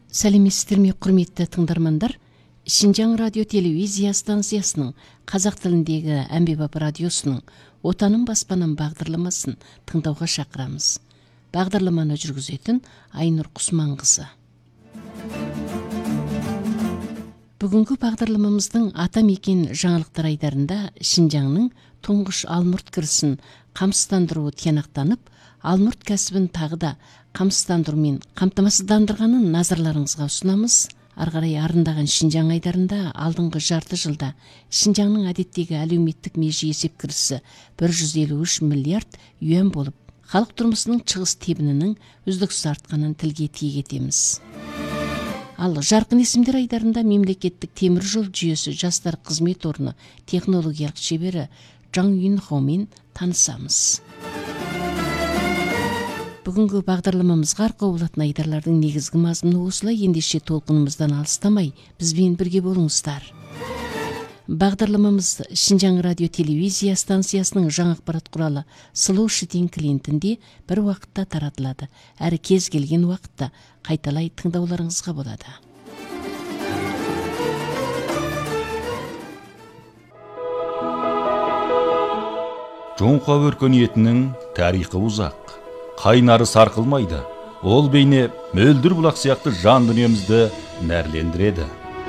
Сәлеметсіздер ме, құрметті тыңдармандар? Шинжаң радио телевизия станциясының қазақ тіліндегі әмбебап радиосының Отаным баспанам бағдарламасын тыңдауға шақырамыз. Бағдарламаны жүргізетін Айнұр Құсманқызы. Бүгінгі бағдарламамыздың атамекен жаңалықтар айдарында Шинжаңның тұңғыш алмұрт кірісін қамсыздандыруы тиянақтанып, алмұрт кәсібін тағы да қамсыздандырумен қамтамасыздандырғанын назарларыңызға ұсынамыз. Арғарай арындаған Шинжаң айдарында алдыңғы жарты жылда Шинжаңның әдеттегі әлеуметтік меже есеп кірісі 153 миллиард юан болып, халық тұрмысының шығыс тебінінің үздіксіз артқанын тілге тиек етеміз. Ал жарқын есімдер айдарында мемлекеттік темір жол жүйесі жастар қызмет орны технологиялық шебері Жаң Юнхоумен танысамыз. Бүгінгі бағдарламамызға арқау болатын айдарлардың негізгі мазмұны осылай. Ендеше толқынымыздан алыстамай, бізбен бірге болыңыздар. Бағдарламамыз Шинжаң радио телевизия станциясының жаңа ақпарат құралы Slow Shitting клиентінде бір уақытта таратылады. Әрі кез келген уақытта қайталай тыңдауларыңызға болады. Жоңқа өркениетінің тарихы ұзақ. Қайнары сарқылмайды. Ол бейне мөлдір бұлақ сияқты жан дүниемізді нәрлендіреді.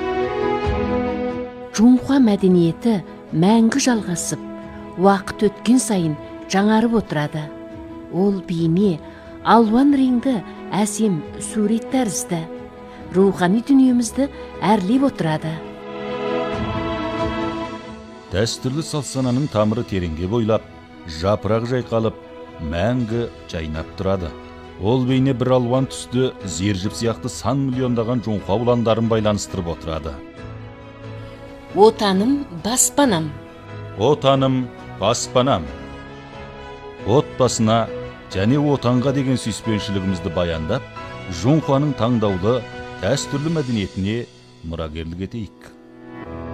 Жоңқа мәдениеті мәңгі жалғасып, уақыт өткен сайын жаңарып отырады. Ол бейне алуан реңді әсем сурет тәрізді, рухани дүниемізді әрлеп отырады. Дәстүрлі салт-сананың тамыры тереңге бойлап, жапырақ жайқалып, мәңгі жайнап тұрады. Ол бейне бір алуан түсті зержіп сияқты сан миллиондаған жоңқа ұландарын байланыстырып отырады. Отаным баспанам. Отаным баспанам. Отбасына және отанға деген сүйіспеншілігімізді баяндап, жоңқаның таңдаулы дәстүрлі мәдениетіне мұрагерлік етейік.